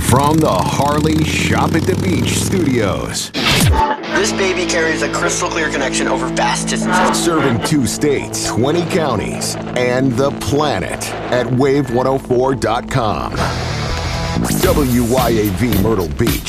From the Harley Shop at the Beach studios. This baby carries a crystal clear connection over vast distances. Serving 2 states, 20 counties, and the planet at wave104.com. WYAV Myrtle Beach.